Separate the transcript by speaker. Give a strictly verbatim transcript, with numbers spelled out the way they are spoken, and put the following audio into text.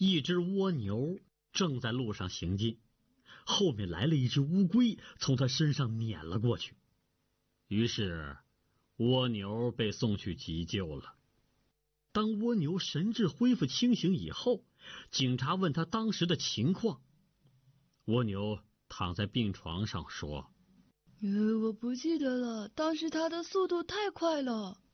Speaker 1: 一只蜗牛正在路上行进，后面来了一只乌龟，从他身上碾了过去。于是蜗牛被送去急救了。当蜗牛神志恢复清醒以后，警察问他当时的情况。蜗牛躺在病床上说：
Speaker 2: 呃，我不记得了，当时他的速度太快了。